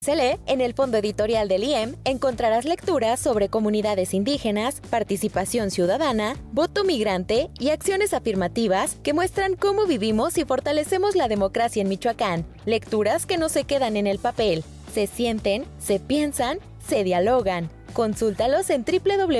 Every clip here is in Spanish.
Se lee, en el fondo editorial del IEM encontrarás lecturas sobre comunidades indígenas, participación ciudadana, voto migrante y acciones afirmativas que muestran cómo vivimos y fortalecemos la democracia en Michoacán. Lecturas que no se quedan en el papel, se sienten, se piensan, se dialogan. Consúltalos en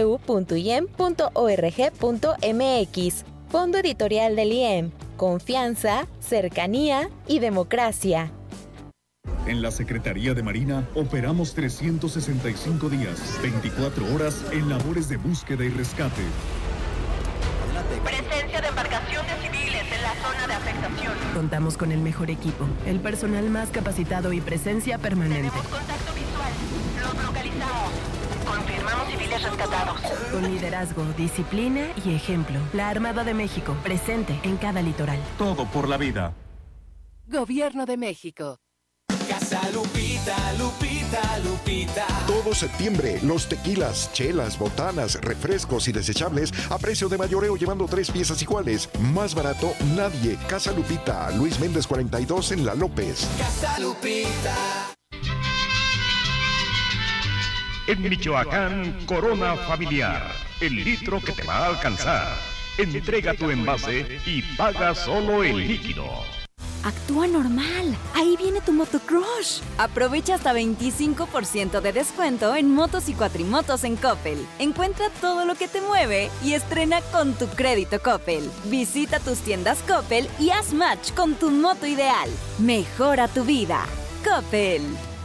www.iem.org.mx. Fondo editorial del IEM. Confianza, cercanía y democracia. En la Secretaría de Marina operamos 365 días, 24 horas en labores de búsqueda y rescate. Presencia de embarcaciones civiles en la zona de afectación. Contamos con el mejor equipo, el personal más capacitado y presencia permanente. Tenemos contacto visual. Los localizamos. Confirmamos civiles rescatados. Con liderazgo, disciplina y ejemplo. La Armada de México, presente en cada litoral. Todo por la vida. Gobierno de México. Casa Lupita, Lupita, Lupita. Todo septiembre, los tequilas, chelas, botanas, refrescos y desechables a precio de mayoreo llevando 3 piezas iguales. Más barato, nadie. Casa Lupita, Luis Méndez 42 en La López. Casa Lupita. En Michoacán, Corona Familiar, el litro que te va a alcanzar. Entrega tu envase y paga solo el líquido. Actúa normal. Ahí viene tu motocrush. Aprovecha hasta 25% de descuento en motos y cuatrimotos en Coppel. Encuentra todo lo que te mueve y estrena con tu crédito Coppel. Visita tus tiendas Coppel y haz match con tu moto ideal. Mejora tu vida. Coppel.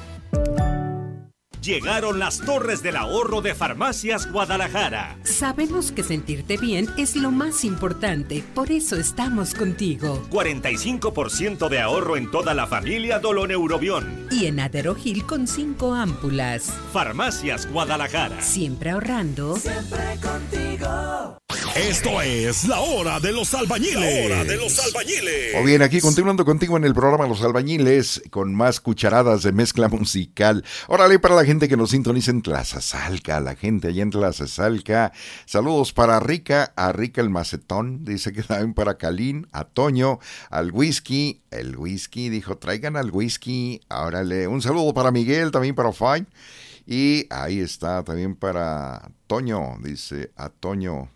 Llegaron las Torres del Ahorro de Farmacias Guadalajara. Sabemos que sentirte bien es lo más importante, por eso estamos contigo. 45% de ahorro en toda la familia Doloneurobión. Y en Aderogil con 5 ámpulas. Farmacias Guadalajara. Siempre ahorrando. Siempre contigo. Esto es La Hora de los Albañiles. La Hora de los Albañiles. O bien, aquí continuando contigo en el programa Los Albañiles, con más cucharadas de mezcla musical. Órale, para la gente que nos sintoniza en Tlazazalca, la gente allá en Tlazazalca. Saludos para Rica, a Rica el Macetón, dice que también para Calín, a Toño, al Whisky. El Whisky dijo, traigan al Whisky. Órale, un saludo para Miguel, también para Fine. Y ahí está también para Toño, dice a Toño.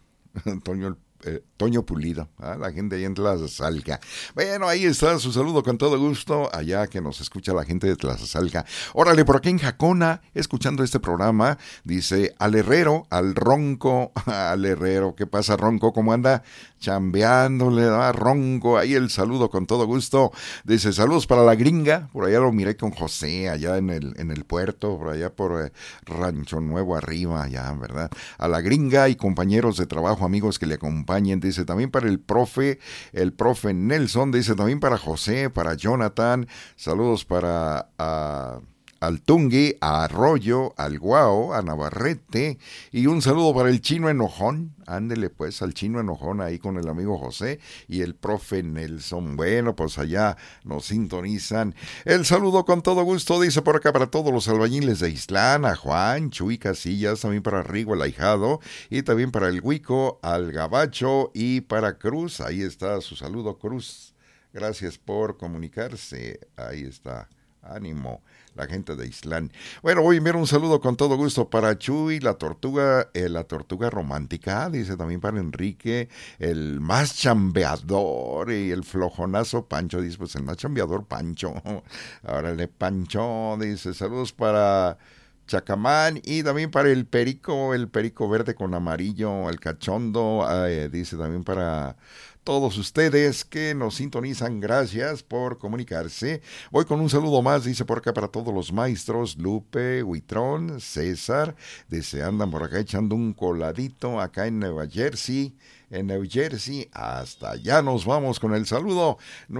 Toño Pulido, la gente ahí en Tlazazalca. Bueno, ahí está su saludo con todo gusto, allá que nos escucha la gente de Tlazazalca. Órale, por aquí en Jacona, escuchando este programa, dice al herrero, al ronco, al herrero, ¿qué pasa, ronco? ¿Cómo anda? Chambeándole, ronco, ahí el saludo con todo gusto. Dice, saludos para la gringa, por allá lo miré con José, allá en el puerto, por allá por Rancho Nuevo arriba, allá, ¿verdad? A la gringa y compañeros de trabajo, amigos que le acompañen, dice también para el profe Nelson, dice también para José, para Jonathan, saludos para al Tungui, a Arroyo, al Guao, a Navarrete, y un saludo para el Chino Enojón, ándele pues al Chino Enojón ahí con el amigo José y el profe Nelson. Bueno, pues allá nos sintonizan. El saludo con todo gusto, dice por acá para todos los albañiles de Islán, a Juan, Chuy Casillas, también para Rigo el Ahijado, y también para el Huico, al Gabacho y para Cruz. Ahí está su saludo, Cruz. Gracias por comunicarse. Ahí está. Ánimo, la gente de Islán. Bueno, voy a enviar un saludo con todo gusto para Chuy, la tortuga romántica, dice también para Enrique, el más chambeador y el flojonazo Pancho, dice pues el más chambeador Pancho. Órale, Pancho, dice saludos para Chacamán y también para el perico verde con amarillo, el cachondo, dice también para todos ustedes que nos sintonizan, gracias por comunicarse. Voy con un saludo más, dice por acá para todos los maestros, Lupe, Huitrón, César, dice andan por acá echando un coladito acá en Nueva Jersey. En New Jersey, hasta allá nos vamos con el saludo.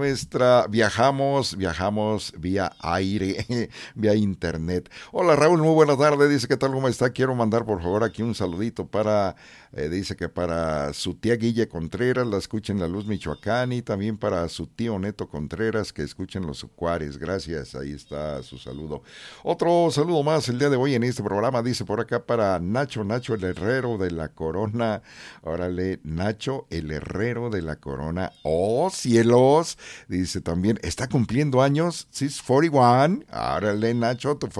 Viajamos vía aire, vía internet. Hola Raúl, muy buena tarde, dice ¿qué tal, cómo está? Quiero mandar por favor aquí un saludito para, dice que para su tía Guille Contreras, la escucha escuchen La Luz Michoacán y también para su tío Neto Contreras que escuchen Los Juárez. Gracias, ahí está su saludo. Otro saludo más el día de hoy en este programa, dice por acá para Nacho el Herrero de la Corona. Órale, Nacho el Herrero de la Corona. ¡Oh, cielos! Dice también, ¿está cumpliendo años? Sí, 41. Órale, Nacho, tu